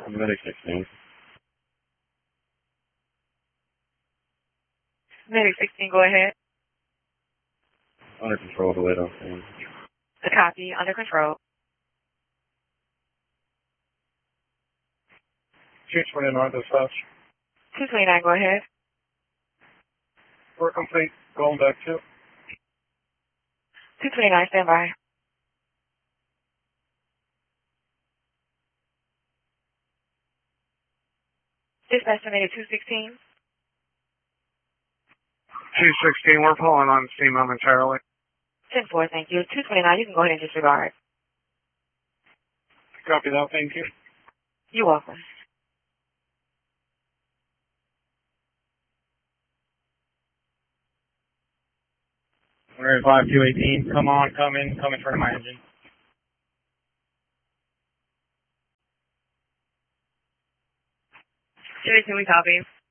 Medic 16. Medic 16, go ahead. Under control, the way down. The copy, under control. 229 dispatch. 229, go ahead. We're complete. Going back to. 229, stand by. Dispatch estimated 216. 216, we're pulling on scene momentarily. 10-4, thank you. 229, you can go ahead and disregard. Copy that, thank you. You're welcome. We're at 5218. Come on, come in front of my engine. 218, we copy.